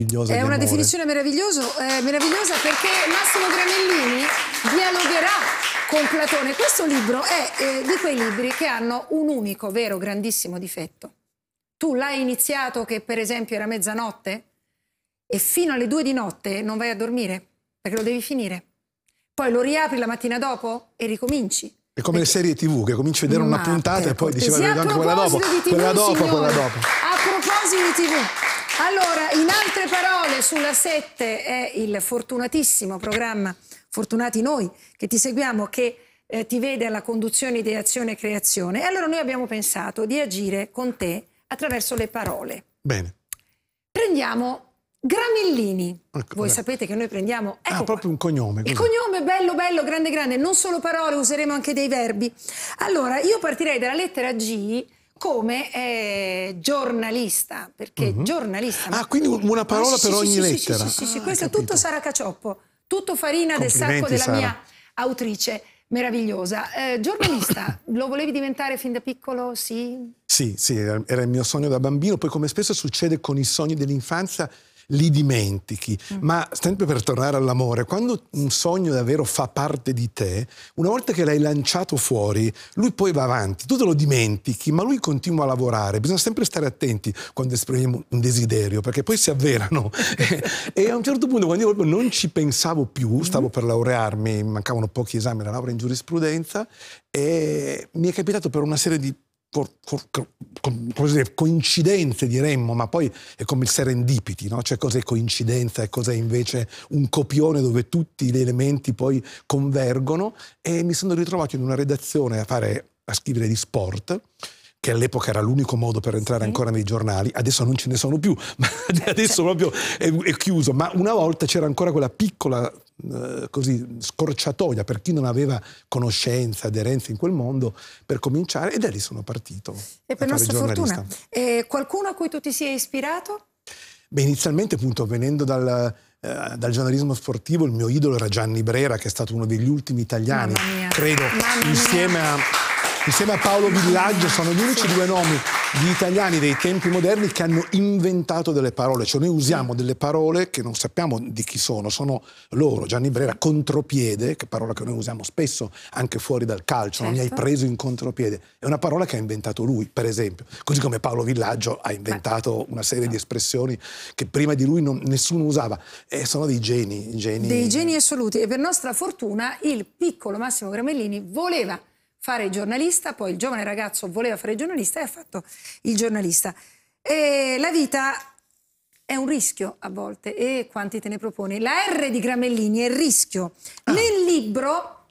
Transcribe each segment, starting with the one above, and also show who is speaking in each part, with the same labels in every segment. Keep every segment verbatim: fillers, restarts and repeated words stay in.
Speaker 1: Meravigliosa
Speaker 2: È
Speaker 1: di
Speaker 2: una
Speaker 1: amore.
Speaker 2: definizione meraviglioso, eh, meravigliosa perché Massimo Granellini dialogherà con Platone. Questo libro è eh, di quei libri che hanno un unico, vero, grandissimo difetto. Tu l'hai iniziato che per esempio era mezzanotte e fino alle due di notte non vai a dormire perché lo devi finire. Poi lo riapri la mattina dopo e ricominci.
Speaker 1: È come
Speaker 2: Perché...
Speaker 1: le serie tivù, che cominci a vedere una
Speaker 2: Ma
Speaker 1: puntata
Speaker 2: per
Speaker 1: e poi dici
Speaker 2: cortesia,
Speaker 1: vedo anche quella dopo,
Speaker 2: a proposito di tivù,
Speaker 1: quella dopo,
Speaker 2: signori,
Speaker 1: quella dopo.
Speaker 2: A proposito di tivù. Allora, in altre parole, sulla sette è il fortunatissimo programma Fortunati Noi, che ti seguiamo, che eh, ti vede alla conduzione ideazione e creazione. E allora noi abbiamo pensato di agire con te attraverso le parole.
Speaker 1: Bene.
Speaker 2: Prendiamo Gramellini.
Speaker 1: Ecco,
Speaker 2: Voi
Speaker 1: beh.
Speaker 2: sapete che noi prendiamo... Ecco
Speaker 1: Ah,
Speaker 2: qua.
Speaker 1: proprio un cognome.
Speaker 2: Il
Speaker 1: Così.
Speaker 2: cognome bello, bello, grande, grande. Non solo parole, useremo anche dei verbi. Allora, io partirei dalla lettera G come eh, giornalista, perché
Speaker 1: Mhm.
Speaker 2: giornalista...
Speaker 1: Ah, quindi una parola
Speaker 2: Ah, sì,
Speaker 1: per
Speaker 2: sì,
Speaker 1: ogni
Speaker 2: sì,
Speaker 1: lettera.
Speaker 2: Sì, sì, sì, sì.
Speaker 1: Ah,
Speaker 2: Questo
Speaker 1: capito.
Speaker 2: tutto sarà cacioppo, tutto farina del sacco
Speaker 1: Complimenti,
Speaker 2: della
Speaker 1: Sara.
Speaker 2: mia autrice meravigliosa. Eh, giornalista, lo volevi diventare fin da piccolo? Sì?
Speaker 1: Sì, sì, era era il mio sogno da bambino, poi come spesso succede con i sogni dell'infanzia, li dimentichi. Mm. Ma sempre per tornare all'amore, quando un sogno davvero fa parte di te, una volta che l'hai lanciato fuori, lui poi va avanti, tu te lo dimentichi, ma lui continua a lavorare. Bisogna sempre stare attenti quando esprimiamo un desiderio, perché poi si avverano. E a un certo punto, quando io proprio non ci pensavo più, stavo per laurearmi, mancavano pochi esami alla laurea in giurisprudenza, e mi è capitato per una serie di Co co co così, coincidenze diremmo, ma poi è come il serendipity, no? Cioè cos'è coincidenza e cos'è invece un copione dove tutti gli elementi poi convergono, e mi sono ritrovato in una redazione a fare a scrivere di sport, che all'epoca era l'unico modo per entrare, sì, ancora nei giornali. Adesso non ce ne sono più, ma adesso proprio è, è chiuso, ma una volta c'era ancora quella piccola eh, così scorciatoia per chi non aveva conoscenza, aderenza in quel mondo, per cominciare, e da lì sono partito.
Speaker 2: E per
Speaker 1: a fare
Speaker 2: nostra
Speaker 1: giornalista.
Speaker 2: fortuna. Eh, qualcuno a cui tu ti sia ispirato?
Speaker 1: Beh, inizialmente appunto venendo dal, eh, dal giornalismo sportivo, il mio idolo era Gianni Brera, che è stato uno degli ultimi italiani, credo, Mamma insieme mia. a... Insieme a Paolo Villaggio sono gli unici due nomi di italiani dei tempi moderni che hanno inventato delle parole. Cioè noi usiamo delle parole che non sappiamo di chi sono, sono loro. Gianni Brera, contropiede, che è parola che noi usiamo spesso anche fuori dal calcio, certo. Non mi hai preso in contropiede. È una parola che ha inventato lui, per esempio. Così come Paolo Villaggio ha inventato una serie di espressioni che prima di lui non, nessuno usava. E sono dei geni, geni.
Speaker 2: Dei geni assoluti. E per nostra fortuna il piccolo Massimo Gramellini voleva fare il giornalista, poi il giovane ragazzo voleva fare il giornalista e ha fatto il giornalista. E la vita è un rischio a volte, e quanti te ne proponi? La R di Gramellini è il rischio. Ah. Nel libro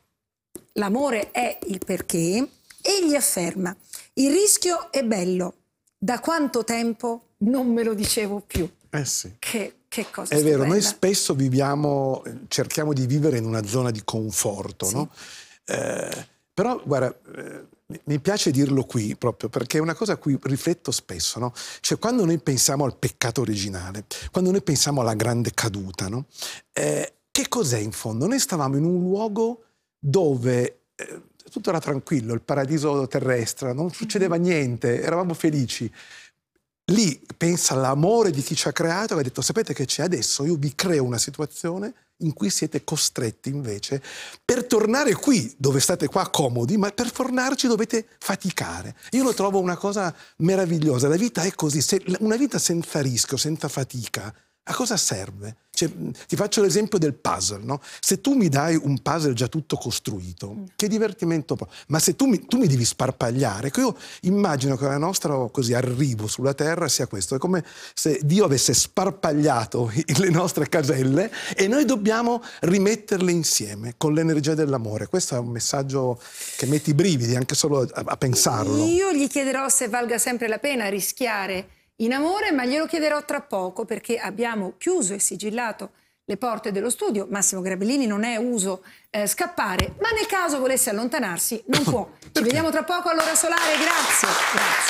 Speaker 2: L'amore è il perché, egli afferma: il rischio è bello, da quanto tempo non me lo dicevo più.
Speaker 1: Eh sì.
Speaker 2: Che, che cosa
Speaker 1: è stupenda. Vero, noi spesso viviamo, cerchiamo di vivere in una zona di conforto, sì. No? Eh, Però, guarda, eh, mi piace dirlo qui proprio perché è una cosa a cui rifletto spesso, no? Cioè, quando noi pensiamo al peccato originale, quando noi pensiamo alla grande caduta, no? Eh, che cos'è in fondo? Noi stavamo in un luogo dove eh, tutto era tranquillo, il paradiso terrestre, non succedeva niente, eravamo felici. Lì pensa all'amore di chi ci ha creato e ha detto: sapete che c'è adesso? Io vi creo una situazione in cui siete costretti invece, per tornare qui, dove state qua comodi, ma per tornarci dovete faticare. Io lo trovo una cosa meravigliosa. La vita è così. Se una vita senza rischio, senza fatica, a cosa serve? Cioè, ti faccio l'esempio del puzzle, no? Se tu mi dai un puzzle già tutto costruito, mm. che divertimento può? Ma se tu mi, tu mi devi sparpagliare, ecco, io immagino che il nostro così arrivo sulla terra sia questo, è come se Dio avesse sparpagliato le nostre caselle e noi dobbiamo rimetterle insieme con l'energia dell'amore. Questo è un messaggio che mette i brividi anche solo a, a pensarlo.
Speaker 2: Io gli chiederò se valga sempre la pena rischiare in amore, ma glielo chiederò tra poco, perché abbiamo chiuso e sigillato le porte dello studio. Massimo Gramellini non è uso eh, scappare, ma nel caso volesse allontanarsi non può. Ci vediamo tra poco all'ora solare, grazie. Grazie.